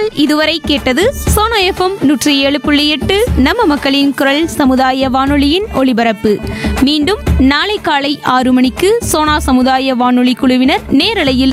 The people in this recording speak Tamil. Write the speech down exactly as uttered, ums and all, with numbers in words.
இதுவரை கேட்டது சோனா எஃப்எம் நூற்றி ஏழு புள்ளி எட்டு நம்ம மக்களின் குரல் சமுதாய வானொலியின் ஒலிபரப்பு. மீண்டும் நாளை காலை ஆறு மணிக்கு சோனா சமுதாய வானொலி குழுவினர் நேரலையில்